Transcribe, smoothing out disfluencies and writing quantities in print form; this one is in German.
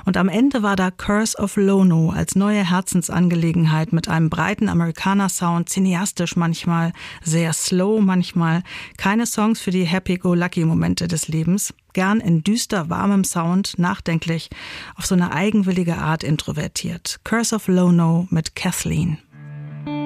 Und am Ende war da Curse of Lono als neue Herzensangelegenheit mit einem breiten Amerikaner-Sound, cineastisch manchmal, sehr slow manchmal. Keine Songs für die Happy-Go-Lucky-Momente des Lebens. Gern in düster, warmem Sound, nachdenklich, auf so eine eigenwillige Art introvertiert. Curse of Lono mit Kathleen.